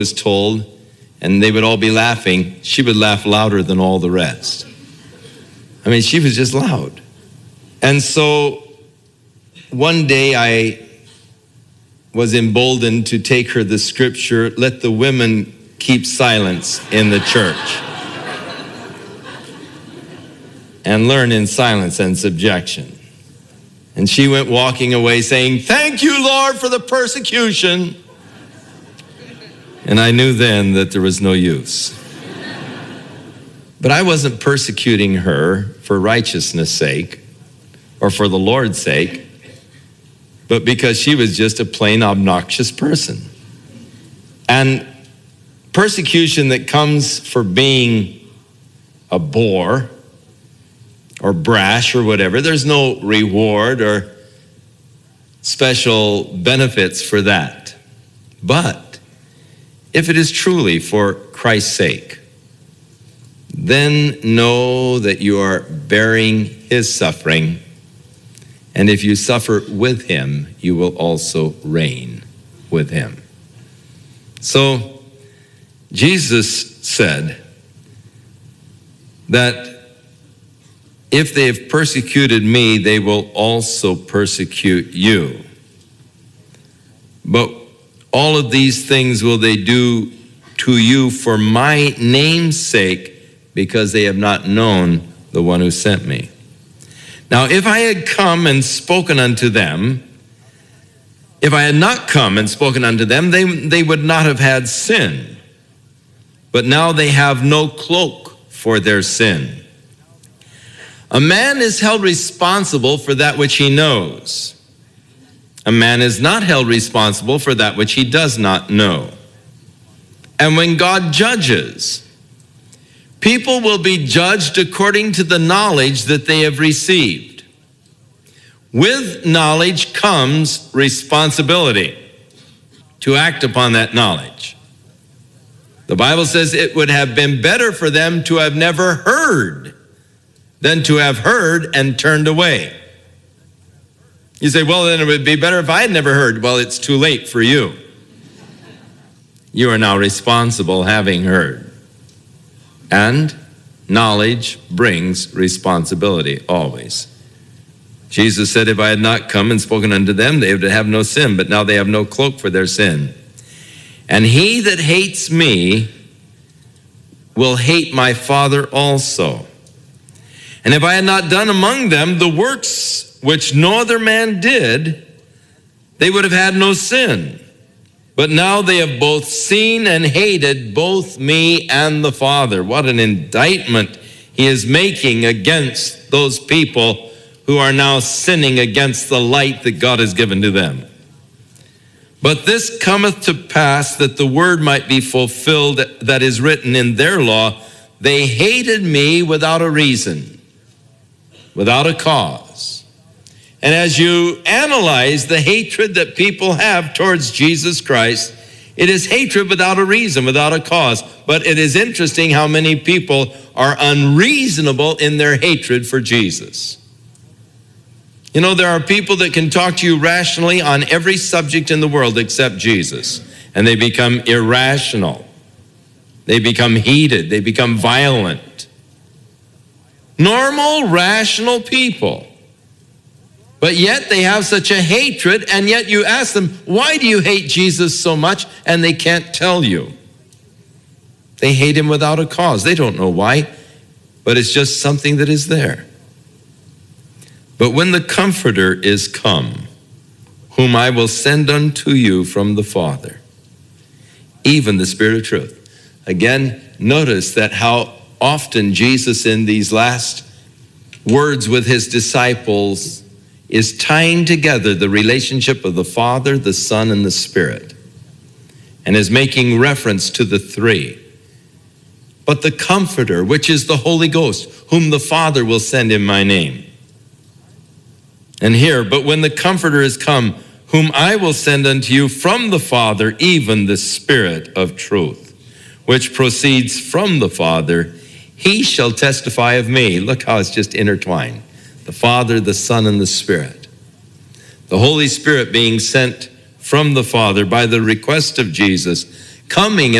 was told, and they would all be laughing, she would laugh louder than all the rest. I mean, she was just loud. And so one day I was emboldened to take her the scripture, let the women keep silence in the church and learn in silence and subjection. And she went walking away saying, "Thank you, Lord, for the persecution." And I knew then that there was no use. But I wasn't persecuting her for righteousness' sake or for the Lord's sake, but because she was just a plain obnoxious person. And persecution that comes for being a bore or brash or whatever, there's no reward or special benefits for that. But if it is truly for Christ's sake, then know that you are bearing his suffering, and if you suffer with him, you will also reign with him. So Jesus said that if they have persecuted me, they will also persecute you. But all of these things will they do to you for my name's sake, because they have not known the one who sent me. Now, if I had come and spoken unto them, if I had not come and spoken unto them, they would not have had sin. But now they have no cloak for their sin. A man is held responsible for that which he knows. A man is not held responsible for that which he does not know. And when God judges, people will be judged according to the knowledge that they have received. With knowledge comes responsibility to act upon that knowledge. The Bible says it would have been better for them to have never heard than to have heard and turned away. You say, well, then it would be better if I had never heard. Well, it's too late for you. You are now responsible having heard. And knowledge brings responsibility always. Jesus said, if I had not come and spoken unto them, they would have no sin, but now they have no cloak for their sin. And he that hates me will hate my Father also. And if I had not done among them the works which no other man did, they would have had no sin. But now they have both seen and hated both me and the Father. What an indictment he is making against those people who are now sinning against the light that God has given to them. But this cometh to pass that the word might be fulfilled that is written in their law, they hated me without a reason, without a cause. And as you analyze the hatred that people have towards Jesus Christ, it is hatred without a reason, without a cause. But it is interesting how many people are unreasonable in their hatred for Jesus. You know, there are people that can talk to you rationally on every subject in the world except Jesus, and they become irrational. They become heated. They become violent. Normal, rational people. But yet they have such a hatred, and yet you ask them, why do you hate Jesus so much? And they can't tell you. They hate him without a cause. They don't know why, but it's just something that is there. But when the Comforter is come, whom I will send unto you from the Father, even the Spirit of truth. Again, notice that how often Jesus in these last words with his disciples is tying together the relationship of the Father, the Son, and the Spirit, and is making reference to the three. But the Comforter, which is the Holy Ghost, whom the Father will send in my name. And here, but when the Comforter is come, whom I will send unto you from the Father, even the Spirit of truth, which proceeds from the Father, he shall testify of me. Look how it's just intertwined. The Father, the Son, and the Spirit. The Holy Spirit being sent from the Father by the request of Jesus coming